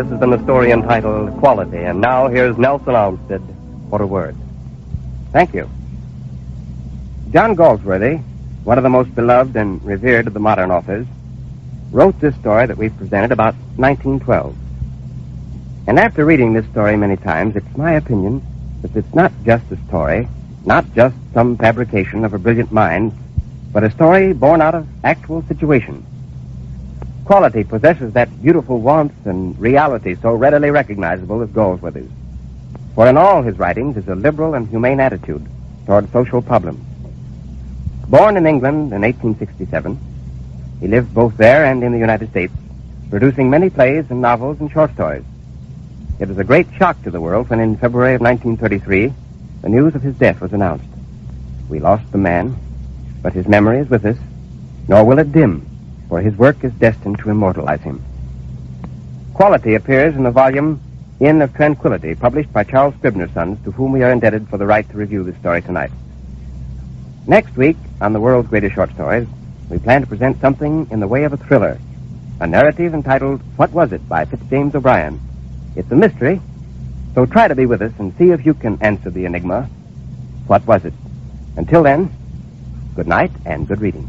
This has been the story entitled Quality, and now here's Nelson Olmsted for a word. Thank you. John Galsworthy, one of the most beloved and revered of the modern authors, wrote this story that we've presented about 1912. And after reading this story many times, it's my opinion that it's not just a story, not just some fabrication of a brilliant mind, but a story born out of actual situations. Quality possesses that beautiful warmth and reality so readily recognizable as Galsworthy's. For in all his writings is a liberal and humane attitude toward social problems. Born in England in 1867, he lived both there and in the United States, producing many plays and novels and short stories. It was a great shock to the world when in February of 1933, the news of his death was announced. We lost the man, but his memory is with us, nor will it dim, for his work is destined to immortalize him. Quality appears in the volume Inn of Tranquility, published by Charles Scribner's Sons, to whom we are indebted for the right to review this story tonight. Next week, on the world's greatest short stories, we plan to present something in the way of a thriller, a narrative entitled What Was It by Fitzjames O'Brien. It's a mystery, so try to be with us and see if you can answer the enigma. What was it? Until then, good night and good reading.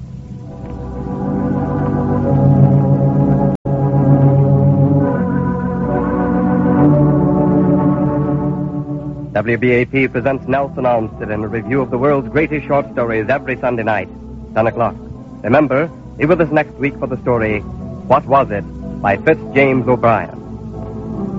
WBAP presents Nelson Olmsted in a review of the world's greatest short stories every Sunday night, 10 o'clock. Remember, be with us next week for the story, What Was It, by Fitzjames O'Brien.